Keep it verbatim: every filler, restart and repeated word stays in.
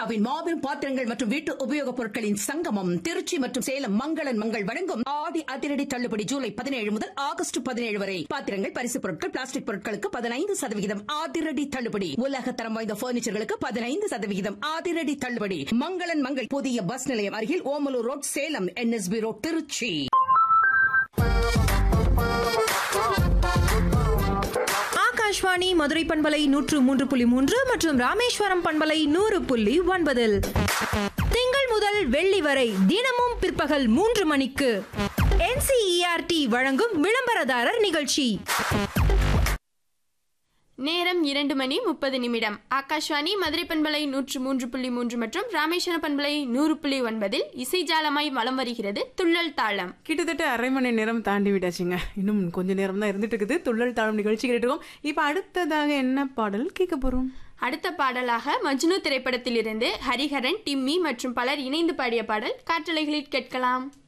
இந்தியாவின் மாபெரும் பாத்திரங்கள் மற்றும் வீட்டு உபயோகப் பொருட்களின் சங்கமம் திருச்சி மற்றும் சேலம் மங்களன் மங்கள் வழங்கும் ஆடி அதிரடி தள்ளுபடி ஜூலை பதினேழு முதல் ஆகஸ்ட் பதினேழு வரை. பாத்திரங்கள், பரிசுப் பொருட்கள், பிளாஸ்டிக் பொருட்களுக்கு பதினைந்து சதவிகிதம் அதிரடி தள்ளுபடி. உலக தரம் வாய்ந்த பர்னிச்சர்களுக்கு பதினைந்து சதவிகிதம் அதிரடி தள்ளுபடி. மங்களன் மங்கள் புதிய பஸ் நிலையம் அருகில் Omalur road Salem, NSP road Trichy. Akashvani Madurai பண்பலை நூற்று மூன்று புள்ளி மூன்று மற்றும் ராமேஸ்வரம் பண்பலை நூறு புள்ளி ஒன்பதில் திங்கள் முதல் வெள்ளி வரை தினமும் பிற்பகல் மூன்று மணிக்கு என்சிஇஆர்டி வழங்கும் விளம்பரதாரர் நிகழ்ச்சி. நேரம் இரண்டு மணி முப்பது நிமிடம். ஆகாஷ்வாணி மதுரை பண்பலை நூற்று மூன்று புள்ளி மூன்று மற்றும் ராமேஸ்வரம் பண்பலை நூறு புள்ளி ஒன்பதில் இசைஜாலமாய் வலம் வருகிறது துள்ளல் தாளம். கிட்டத்தட்ட அரை மணி நேரம் தாண்டி விட்டாச்சுங்க. இன்னும் கொஞ்ச நேரம் தான் இருந்துட்டு இருக்குது. துள்ளல் தாளம் நிகழ்ச்சி கேட்டுருக்கோம். இப்போ அடுத்ததாக என்ன பாடல் கேட்க போறோம்? அடுத்த பாடலாக மஜ்னு திரைப்படத்திலிருந்து ஹரிஹரன், டிம்மி மற்றும் பலர் இணைந்து பாடிய பாடல் காற்றலைகளில் கேட்கலாம்.